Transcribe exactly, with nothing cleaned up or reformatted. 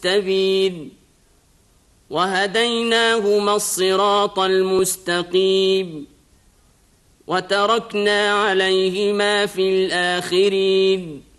السبيل وهديناهما الصراط المستقيم وتركنا عليهما في الآخرين.